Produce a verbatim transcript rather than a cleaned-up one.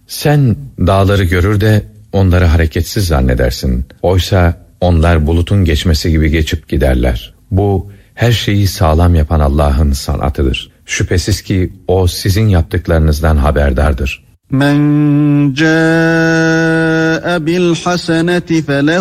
Sen dağları görür de onları hareketsiz zannedersin. Oysa onlar bulutun geçmesi gibi geçip giderler. Bu her şeyi sağlam yapan Allah'ın sanatıdır. Şüphesiz ki O sizin yaptıklarınızdan haberdardır. Men ca'e bil haseneti fele